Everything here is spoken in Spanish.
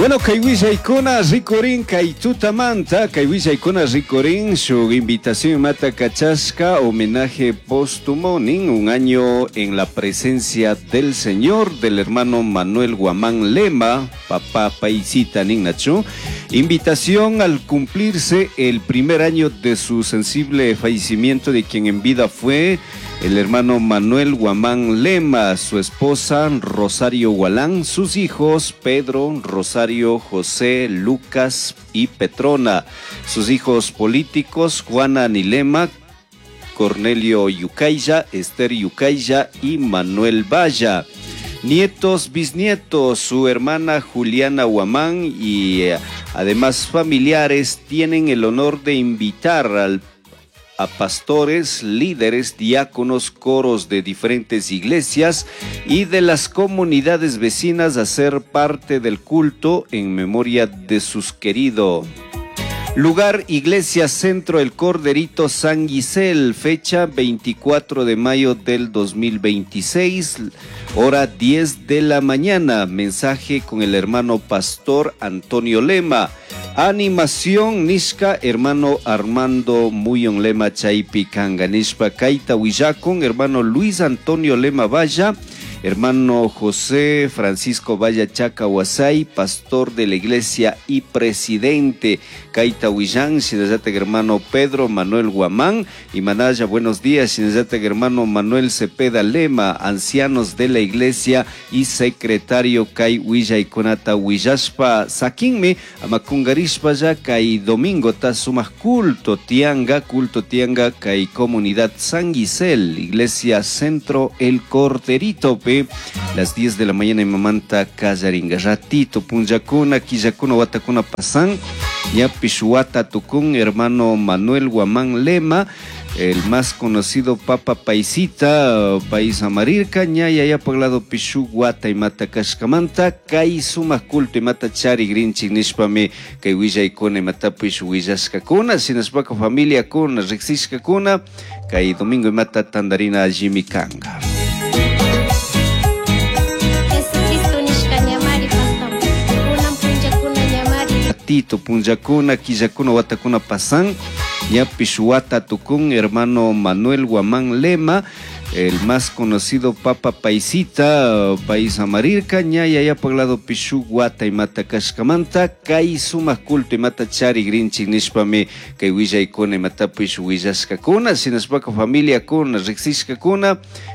Bueno, Kaiwishaikuna Rikorin Kaitutamanta, Kaiwishaikuna Rikorin, su invitación mata cachasca, homenaje póstumo, un año en la presencia del Señor, del hermano Manuel Guamán Lema, papá paisita Nacho. Invitación al cumplirse el primer año de su sensible fallecimiento, de quien en vida fue el hermano Manuel Guamán Lema, su esposa Rosario Gualán, sus hijos Pedro, Rosario, José, Lucas y Petrona, sus hijos políticos Juana Nilema, Cornelio Yucaya, Esther Yucaya y Manuel Valla. Nietos, bisnietos, su hermana Juliana Guamán y además familiares tienen el honor de invitar a pastores, líderes, diáconos, coros de diferentes iglesias y de las comunidades vecinas a ser parte del culto en memoria de sus queridos. Lugar, Iglesia Centro El Corderito San Giselle, fecha 24 de mayo del 2026, hora 10 de la mañana. Mensaje con el hermano pastor Antonio Lema. Animación Nishka, hermano Armando Muyon Lema Chaipi Kanganishpa Kaita Huillacon, hermano Luis Antonio Lema Valla, hermano José Francisco Valla Chacahuasay, pastor de la iglesia y presidente Kaita Huillán, Shinazate hermano Pedro Manuel Guamán y Manaya, buenos días, Shinazate hermano Manuel Cepeda Lema, ancianos de la iglesia y secretario Kai Huilla y Conata Huillashpa Saquinme, Amakungarishpa ya Kai Domingo Tasumas culto tianga Kai comunidad San Giselle, iglesia Centro El Corderito, las 10 de la mañana en Mamanta Callaringa, ratito Punjacuna, Quillacuna, Watacuna Pasan, ya Pishuata Tucún, hermano Manuel Guamán Lema, el más conocido Papa Paisita, País Amarirca, ya Paglado Pishu, Guata y Mata Kashkamanta, Kai Suma Culto y Mata Chari Grinchi Nishpame, Kai Willa y Kone Mata Pishu Willashkakuna, Sinaspaca Familia Kuna, Rexishkakuna, Kai Domingo y Mata Tandarina Jimmy Kanga. Tito Punjacuna, Quillacuna, Watacuna Pasan, ya Pishuata Tucún, hermano Manuel Guamán Lema, el más conocido Papa Paisita, País Amarirca, ya Paglado Pishu, Guata y Mata Kashkamanta, Kai Suma Culto y Mata Chari Grinchi Nishpame, Kai Willa y Kone Mata Pishu Willashkakuna, Sinaspaca Familia Kuna, Rexishkakuna,